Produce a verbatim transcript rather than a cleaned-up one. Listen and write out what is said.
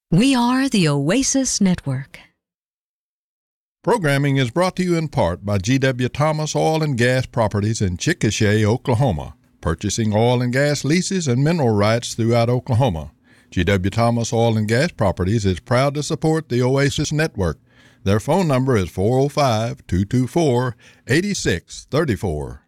We are the Oasis Network. Programming is brought to you in part by G W. Thomas Oil and Gas Properties in Chickasha, Oklahoma, purchasing oil and gas leases and mineral rights throughout Oklahoma. G W. Thomas Oil and Gas Properties is proud to support the Oasis Network. Their phone number is four oh five, two two four, eight six three four.